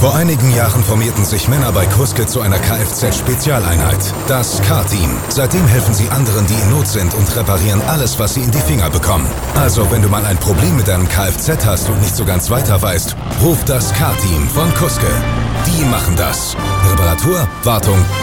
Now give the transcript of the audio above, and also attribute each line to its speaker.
Speaker 1: Vor einigen Jahren formierten sich Männer bei Kuske zu einer Kfz-Spezialeinheit, das Car-Team. Seitdem helfen sie anderen, die in Not sind und reparieren alles, was sie in die Finger bekommen. Also, wenn du mal ein Problem mit deinem Kfz hast und nicht so ganz weiter weißt, ruf das Car-Team von Kuske. Die machen das. Reparatur, Wartung